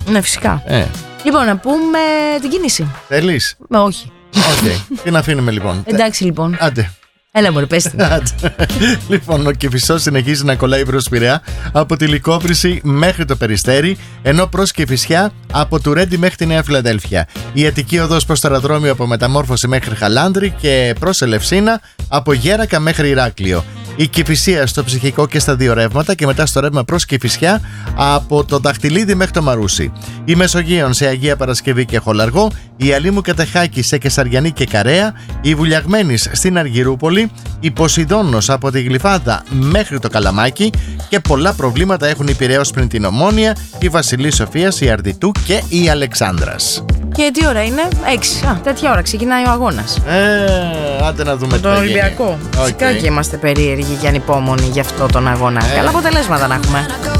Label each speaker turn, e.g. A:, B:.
A: Ναι, φυσικά. Λοιπόν, να πούμε την κίνηση.
B: Θέλεις?
A: Όχι.
B: Οκ. Την αφήνουμε λοιπόν.
A: Εντάξει λοιπόν.
B: Άντε.
A: Έλα μωρέ, πες την.
B: Λοιπόν, ο Κηφισός συνεχίζει να κολλάει προς Πειραιά από τη Λυκόβρηση μέχρι το Περιστέρι, ενώ προς Κηφισιά από Τουρέντι μέχρι τη Νέα Φιλαδέλφια. Η Αττική οδός προς το αεροδρόμιο από Μεταμόρφωση μέχρι Χαλάνδρη και προς Ελευσίνα από Γέρακα μέχρι Ηράκλειο. Η Κηφισία στο Ψυχικό και στα δύο ρεύματα και μετά στο ρεύμα προς Κηφισιά από το Δαχτυλίδι μέχρι το Μαρούσι. Η Μεσογείων σε Αγία Παρασκευή και Χολαργό, η Αλήμου Κατεχάκη σε Κεσαριανή και Καρέα, η Βουλιαγμένης στην Αργυρούπολη, η Ποσειδώνος από τη Γλυφάδα μέχρι το Καλαμάκι και πολλά προβλήματα έχουν η Πειραιώς πριν την Ομόνια, η Βασιλής Σοφίας, η Αρδιτού και η Αλεξάνδρας.
A: Και τι ώρα είναι? 6. Τέτοια ώρα ξεκινάει ο αγώνας.
B: Άντε να δούμε
A: τον Ολυμπιακό. Φυσικά και είμαστε περίεργοι και ανυπόμονοι για αυτό τον αγώνα. Καλά αποτελέσματα να έχουμε.